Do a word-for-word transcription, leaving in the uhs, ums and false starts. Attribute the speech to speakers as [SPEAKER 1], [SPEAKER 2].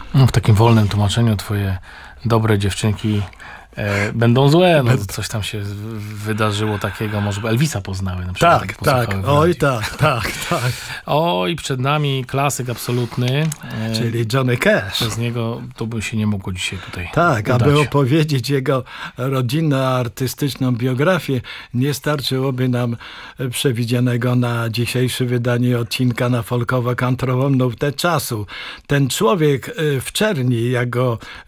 [SPEAKER 1] No, w takim wolnym tłumaczeniu twoje dobre dziewczynki e, będą złe. No, coś tam się wydarzyło takiego, może Elvisa poznały na przykład.
[SPEAKER 2] Tak, tak, oj tak, tak, tak.
[SPEAKER 1] Oj, przed nami klasyk absolutny. E,
[SPEAKER 2] Czyli Johnny Cash.
[SPEAKER 1] Bez niego to by się nie mogło dzisiaj tutaj
[SPEAKER 2] Tak,
[SPEAKER 1] udać.
[SPEAKER 2] aby opowiedzieć jego rodzinną, artystyczną biografię, nie starczyłoby nam przewidzianego na dzisiejsze wydanie odcinka na folkowo-kantrową nutę czasu. Ten człowiek w czerni, jak go